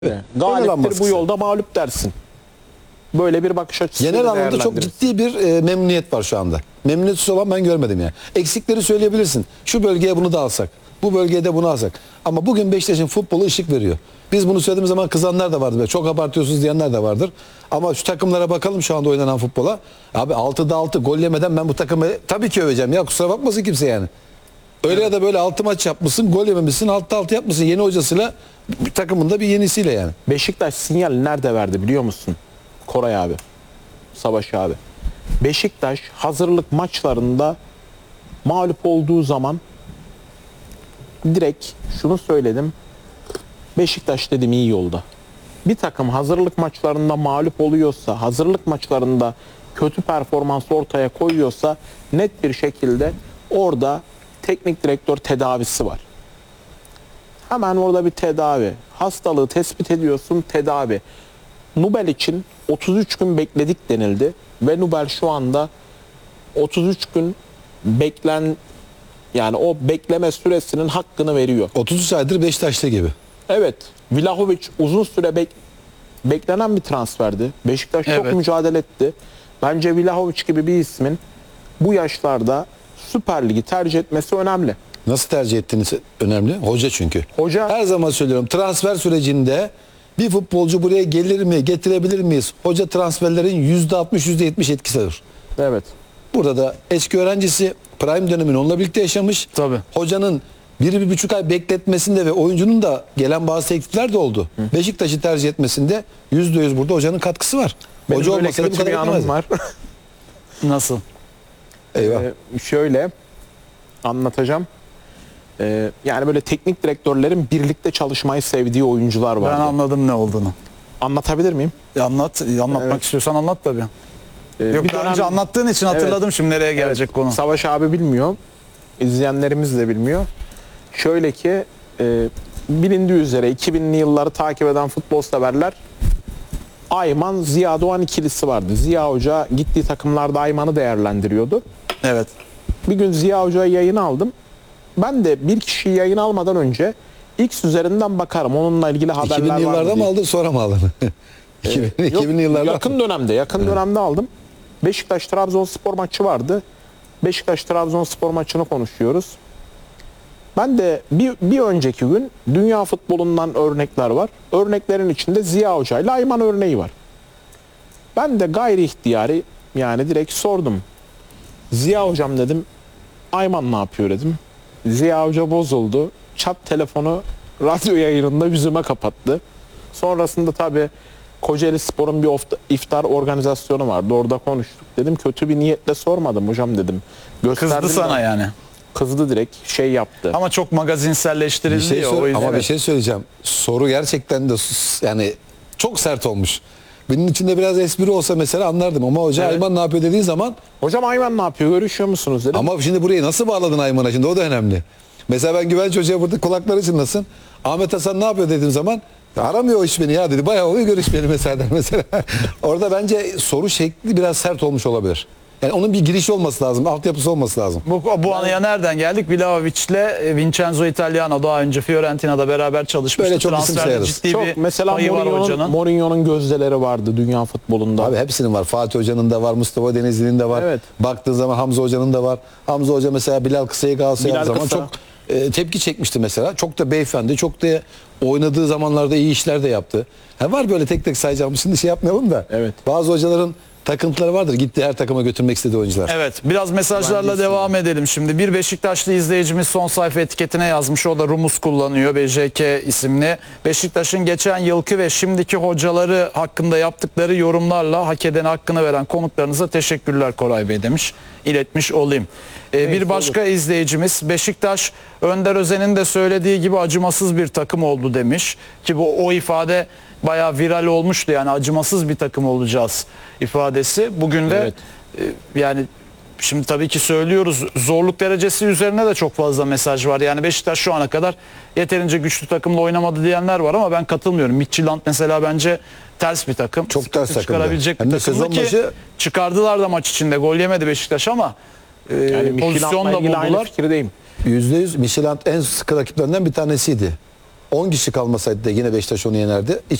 Galiptir bu yolda mağlup dersin. Böyle bir bakış açısı. Genel anlamda çok ciddi bir memnuniyet var şu anda. Memnuniyetsiz olan ben görmedim yani. Eksikleri söyleyebilirsin. Şu bölgeye bunu da alsak. Bu bölgeye de bunu alsak. Ama bugün Beşiktaş'ın futbolu ışık veriyor. Biz bunu söylediğimiz zaman kızanlar da vardır. Çok abartıyorsunuz diyenler de vardır. Ama şu takımlara bakalım şu anda oynanan futbola. Abi 6'da 6 gol yemeden ben bu takımı tabii ki öveceğim. Ya kusura bakmasın kimse yani. Öyle ya da böyle 6 maç yapmışsın, gol yememişsin, 6'da 6 yapmışsın. Yeni hocasıyla, bir takımında bir yenisiyle yani. Beşiktaş sinyal nerede verdi biliyor musun? Koray abi, Savaş abi. Beşiktaş hazırlık maçlarında mağlup olduğu zaman direkt şunu söyledim. Beşiktaş dedim iyi yolda. Bir takım hazırlık maçlarında mağlup oluyorsa, hazırlık maçlarında kötü performans ortaya koyuyorsa net bir şekilde orada teknik direktör tedavisi var. Hemen orada bir tedavi. Hastalığı tespit ediyorsun, tedavi. Nubel için 33 gün bekledik denildi ve Nubel şu anda 33 gün yani o bekleme süresinin hakkını veriyor. 33 aydır Beşiktaşlı gibi. Evet. Vlahovic uzun süre beklenen bir transferdi. Beşiktaş çok mücadele etti. Bence Vlahovic gibi bir ismin bu yaşlarda Süper Lig'i tercih etmesi önemli. Nasıl tercih ettiğiniz önemli. Hoca çünkü. Hoca. Her zaman söylüyorum, transfer sürecinde bir futbolcu buraya gelir mi, getirebilir miyiz? Hoca transferlerin %60, %70 etkisi alır. Evet. Burada da eski öğrencisi prime dönemini onunla birlikte yaşamış. Tabii. Hocanın 1-1,5 ay bekletmesinde ve oyuncunun da gelen bazı teklifler de oldu. Beşiktaş'ı tercih etmesinde %100 burada hocanın katkısı var. Benim Hoca böyle olmasa da bu kötü kadar bir anım yapamazdı. var. Nasıl? Eyvah. Şöyle anlatacağım. Yani böyle teknik direktörlerin birlikte çalışmayı sevdiği oyuncular var. Ben anladım ne olduğunu. Anlatabilir miyim? Anlatmak istiyorsan anlat tabii. Yok, Bir daha önce anlattığın için hatırladım şimdi nereye gelecek konu. Savaş abi bilmiyor. İzleyenlerimiz de bilmiyor. Şöyle ki bilindiği üzere 2000'li yılları takip eden futbol severler Ayman Ziya Doğan ikilisi vardı. Ziya Hoca gittiği takımlarda Ayman'ı değerlendiriyordu. Evet. Bir gün Ziya Hoca'yı yayına aldım. Ben de bir kişiyi yayın almadan önce X üzerinden bakarım. Onunla ilgili haberler 2000'li var yıllarda mı aldın sonra mı aldın? 2000'li yıllarda. Yakın dönemde aldım. Beşiktaş Trabzonspor maçı vardı. Beşiktaş Trabzonspor maçını konuşuyoruz. Ben de bir önceki gün dünya futbolundan örnekler var. Örneklerin içinde Ziya Hoca ile Ayman örneği var. Ben de gayri ihtiyari yani direkt sordum. Ziya Hocam dedim, Ayman ne yapıyor dedim. Ziya Hoca bozuldu. Çat telefonu radyo yayınında yüzüme kapattı. Sonrasında tabii Kocaeli Spor'un bir iftar organizasyonu vardı. Orada konuştuk. Dedim kötü bir niyetle sormadım hocam dedim. Kızdı sana yani. Kızdı direkt şey yaptı. Ama çok magazinselleştirildi ya. O yüzden. Ama bir şey söyleyeceğim. Soru gerçekten de yani çok sert olmuş. Benim içinde biraz espri olsa mesela anlardım ama hoca Ayman ne yapıyor dediği zaman hocam Ayman ne yapıyor görüşüyor musunuz dedim. ama şimdi burayı nasıl bağladın Ayman'a, şimdi o da önemli. Mesela ben Güvenç Hoca'ya burada kulakları çınlasın. Ahmet Hasan ne yapıyor dediğim zaman aramıyor o iş beni ya dedi. Bayağı oluyor görüşmeyeli mesela. Orada bence soru şekli biraz sert olmuş olabilir. Yani onun bir girişi olması lazım, altyapısı olması lazım. Bu anıya nereden geldik? Vlahovic'le Vincenzo Italiano daha önce Fiorentina'da beraber çalışmıştı. Böyle çok isim Transferde sayarız. ciddi Çok, bir mesela payı var hocanın. Mourinho'nun gözdeleri vardı dünya futbolunda. Abi hepsinin var. Fatih Hoca'nın da var, Mustafa Denizli'nin de var. Evet. Baktığın zaman Hamza Hoca'nın da var. Hamza Hoca mesela Bilal Kısa'yı Galatasaray'a zaman Kısa. çok tepki çekmişti mesela. Çok da beyefendi, çok da oynadığı zamanlarda iyi işler de yaptı. Var böyle tek tek sayacağım. Şimdi şey yapmayalım da. Evet. Bazı hocaların takıntıları vardır. Gitti her takıma götürmek istediği oyuncular. Evet, biraz mesajlarla devam edelim şimdi. Bir Beşiktaşlı izleyicimiz son sayfa etiketine yazmış. O da Rumus kullanıyor, BJK isimli. Beşiktaş'ın geçen yılki ve şimdiki hocaları hakkında yaptıkları yorumlarla hak edene hakkını veren konuklarınıza teşekkürler Koray Bey demiş. İletmiş olayım. Bir başka izleyicimiz Beşiktaş Önder Özen'in de söylediği gibi acımasız bir takım oldu demiş. Ki o ifade bayağı viral olmuştu, yani acımasız bir takım olacağız ifadesi. Bugün de yani şimdi tabii ki söylüyoruz, zorluk derecesi üzerine de çok fazla mesaj var. Yani Beşiktaş şu ana kadar yeterince güçlü takımla oynamadı diyenler var ama ben katılmıyorum. Midtjylland mesela bence ters bir takım. Çok Sıkıntı ters takımdı. çıkarabilecek bir Hem de takımdı sezon ki başı çıkardılar da maç içinde. Gol yemedi Beşiktaş ama Yani pozisyon da aynı buldular. fikirdeyim. %100 Michelin en sıkı rakiplerinden bir tanesiydi. 10 kişi kalmasaydı da yine Beşiktaş onu yenerdi.